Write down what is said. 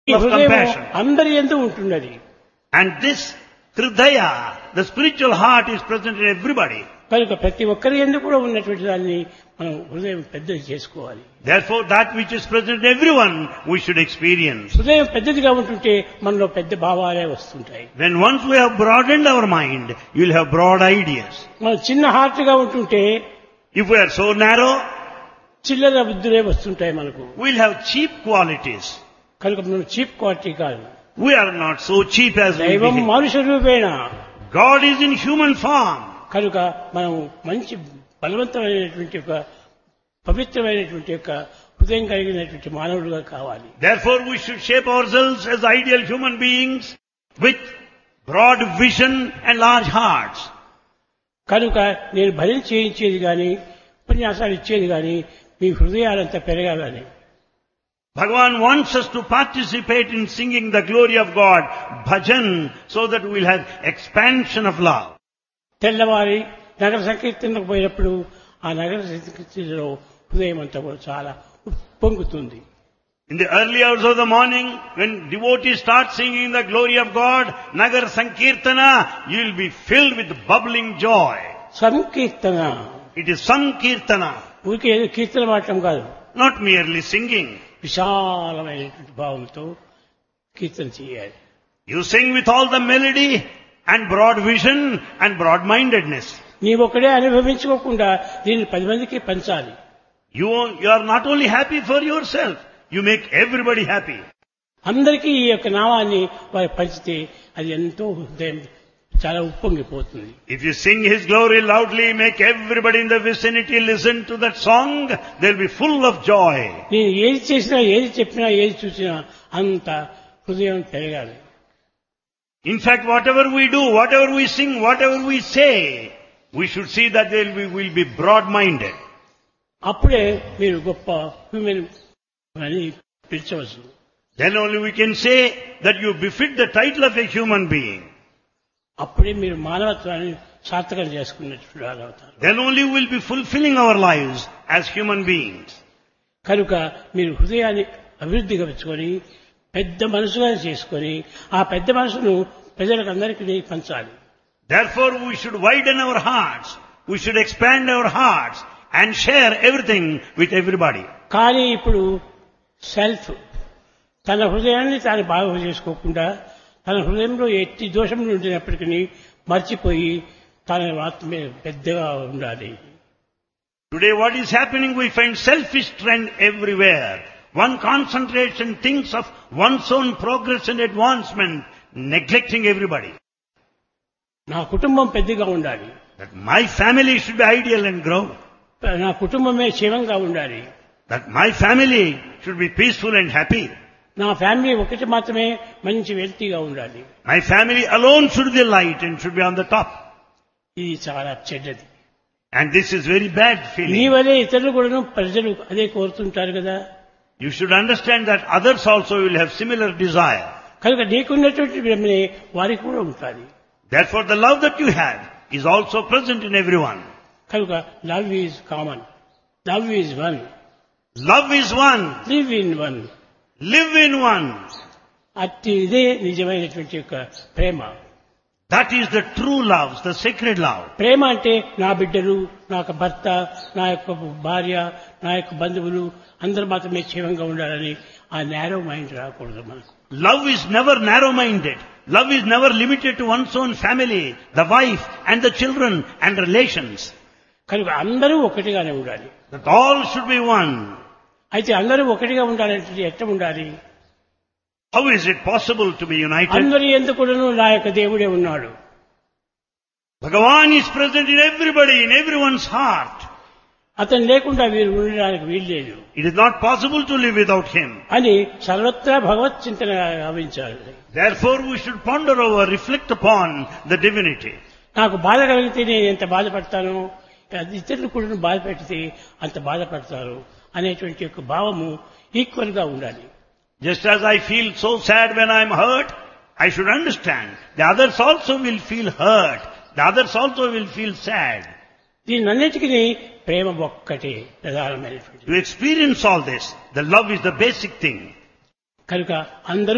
ఈ of హృదయం compassion. అందరి యందు ఉంటున్నది. And this Hridaya, the spiritual heart, is present in everybody. కనుక ప్రతి ఒక్కరి యందు కూడా ఉన్నటువంటి దాన్ని మనం హృదయం పెద్దది చేసుకోవాలి. Therefore, that which is present in everyone, we should experience. హృదయం పెద్దదిగా ఉంటుంటే మనలో పెద్ద భావాలే వస్తుంటాయి. Then once we have broadened our mind, you will have broad ideas. మనం చిన్న హార్ట్గా ఉంటుంటే If we are so narrow, చిల్లర బుద్ధులే వస్తుంటాయి మనకు. we will have cheap qualities. కనుక మనం చీప్ క్వాలిటీ కాదు. We are not so cheap as we దైవం behave. మనుష్య రూపేణ. God is in human form. కనుక మనం మంచి బలవంతమైనటువంటి ఒక పవిత్రమైనటువంటి యొక్క హృదయం కలిగినటువంటి మానవులుగా కావాలి. Therefore, we should shape ourselves as ideal human beings with broad vision and large hearts. కనుక నేను భజన చేయించేది కానీ ఉపన్యాసాలు ఇచ్చేది కానీ మీ హృదయాలంతా పెరగాలని. Bhagavan wants us to participate in singing the glory of God, bhajan, so that we will have expansion of love. తెల్లవారి నగర సంకీర్తనకు పోయినప్పుడు ఆ నగర సంకీర్తనలో హృదయం అంతా కూడా చాలా పొంగుతుంది. In the early hours of the morning, when devotees start singing the glory of God, Nagar Sankirtana, you will be filled with bubbling joy. Sankirtana It is Sankirtana, ఊరికే ఏదో కీర్తన పాడటం కాదు. not merely singing. విశాలమైనటువంటి భావంతో కీర్తన చేయాలి. You sing with all the melody and broad vision and broad-mindedness. నీవొక్కడే అనుభవించుకోకుండా దీన్ని 10 మందికి పంచాలి. You are not only happy for yourself, you make everybody happy. అందరికీ ఈ యొక్క నామాన్ని వారు పంచితే అది ఎంతో హృదయం చాలా ఉప్పొంగిపోతుంది. If you sing His glory loudly, make everybody in the vicinity listen to that song, they'll be full of joy. నేను ఏది చేసినా ఏది చెప్పినా ఏది చూసినా అంత హృదయం పెరగాలి. In fact, whatever we do, whatever we sing, whatever we say, we should see that we'll be broad-minded. అప్పుడే మీరు గొప్ప హ్యూమన్ అని పిలిచవచ్చు. Then only we can say that you befit the title of a human being. అప్పుడే మీరు మానవత్వాన్ని సార్థకం చేసుకున్నట్టు అవుతారు. Then only we'll be fulfilling our lives as human beings. కనుక మీరు హృదయాన్ని అభివృద్ధిగా పెంచుకొని పెద్ద మనసుగా చేసుకొని ఆ పెద్ద మనసును ప్రజలకు అందరికీ పంచాలి. Therefore, we should widen our hearts. We should expand our hearts and share everything with everybody. కానీ ఇప్పుడు సెల్ఫ్ తన హృదయాన్ని తాను బాగు చేసుకోకుండా తన హృదయంలో ఎట్టి దోషములు ఉండినప్పటికీ మర్చిపోయి తన ఆత్మ పెద్దగా ఉండాలి. Today what is happening, we find selfish trend everywhere. One concentration thinks of one's own progress and advancement, neglecting everybody. నా కుటుంబం పెద్దగా ఉండాలి. That my family should be ideal and grow. నా కుటుంబమే క్షేమంగా ఉండాలి. That my family should be peaceful and happy. నా family ఒకటి మాత్రమే మంచి వెల్తీగా ఉండాలి. My family alone should be light and should be on the top. ఇది చాలా చెడ్డది. And this is very bad నీ feeling. వలే ఇతరులు కూడా ప్రజలు అదే కోరుతుంటారు కదా. You should understand that others also will have similar desire. కనుక నీకున్నటువంటి ప్రేమనే వారికి కూడా ఉంటుంది. Therefore, the love that you have is also present in everyone. కనుక love is common, love is one, Love is one. Live in one. Live in one. అట్టి ఇదే నిజమైనటువంటి యొక్క ప్రేమ. That is the true love, the sacred love. ప్రేమ అంటే నా బిడ్డలు, నా యొక్క భర్త, నా యొక్క భార్య, నా యొక్క బంధువులు అందరూ మాత్రమే క్షేమంగా ఉండాలని ఆ నేరో మైండ్ రాకూడదు మనకు. Love is never narrow-minded. Love is never limited to one's own family, the wife and the children and relations. కనుక అందరూ ఒకటిగానే ఉండాలి. That all should be one. అయితే అందరూ ఒకటిగా ఉండాలంటే ఎట్లా ఉండాలి? How is it possible to be united? అందరి ఎందుకును నా యొక్క దేవుడే ఉన్నాడు. Bhagavan is present in everybody, in everyone's heart. అతను లేకుండా వీరు ఉండడానికి వీల్లేదు It is not possible to live without him. అని సర్వత్రా భగవత్ చింతన గావించాలి. Therefore, we should ponder over, reflect upon the divinity. నాకు బాధ కలిగితే నేను ఎంత బాధపడతాను, ఇతరులు కూడా బాధ పెడితే అంత బాధపడతారు అనేటువంటి యొక్క భావము ఈక్వల్ గా ఉండాలి. Just as I feel so sad when I am hurt, I should understand the others also will feel hurt. The others also will feel sad. దీనన్నిటికీ ప్రేమ ఒక్కటే ప్రధానమైనటువంటి. To experience all this, the love is the basic thing. కనుక అందరూ